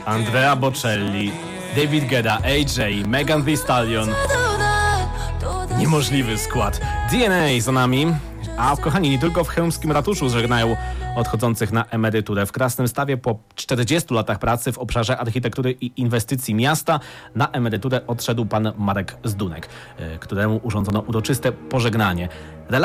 Andrea Bocelli, David Guetta, AJ, Megan Thee Stallion. Niemożliwy skład. DNA za nami. A kochani, nie tylko w chełmskim ratuszu żegnają odchodzących na emeryturę. W Krasnymstawie po 40 latach pracy w obszarze architektury i inwestycji miasta na emeryturę odszedł pan Marek Zdunek, któremu urządzono uroczyste pożegnanie.